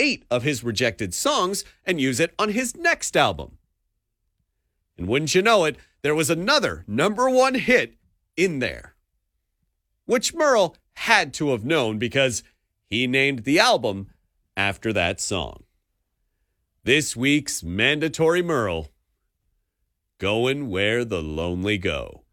8 of his rejected songs and use it on his next album. And wouldn't you know it, there was another #1 hit in there, which Merle had to have known because he named the album after that song. This week's Mandatory Merle, Going Where the Lonely Go.